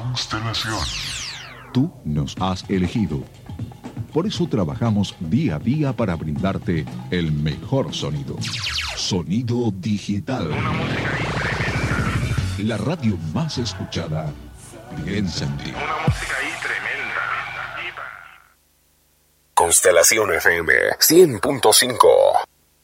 Constelación. Tú nos has elegido. Por eso trabajamos día a día para brindarte el mejor sonido. Sonido digital. Una música ahí tremenda. La radio más escuchada. Piensa en ti. Una música ahí tremenda. Constelación FM 100.5.